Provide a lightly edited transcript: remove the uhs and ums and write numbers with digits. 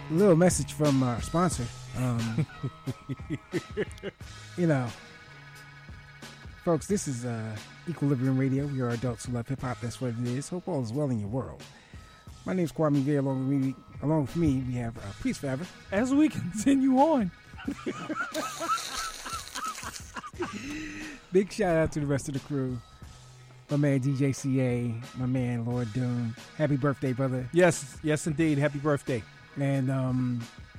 A little message from our sponsor. You know, folks, this is Equilibrium Radio. We are adults who love hip hop. That's what it is. Hope all is well in your world. My name is Kwame Gay. Along with me, we have Priest Forever. As we continue on. Big shout out to the rest of the crew. My man DJ CA, my man Lord Doom. Happy birthday, brother. Yes, indeed. Happy birthday. And